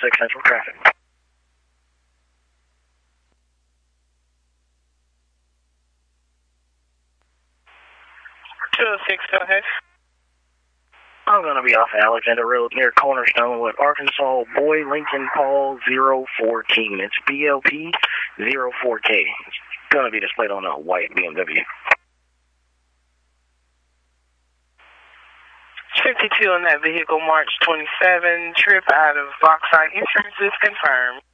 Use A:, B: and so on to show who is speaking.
A: 206 Central traffic.
B: 206, go ahead.
A: I'm going to be off Alexander Road near Cornerstone with Arkansas Boy Lincoln Paul 014. It's BLP 04K. It's going to be displayed on a white BMW.
B: 52 on that vehicle, March 27, trip out of Bauxite. Insurance is confirmed.